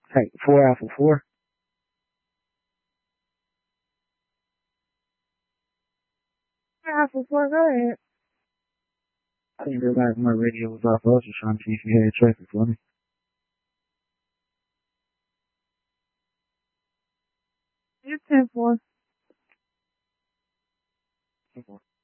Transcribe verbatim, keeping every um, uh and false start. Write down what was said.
Hey, four Alpha four. Alpha four, go ahead. I didn't realize my radio was off. I was just trying to see if you had traffic for me. It's ten four. ten four.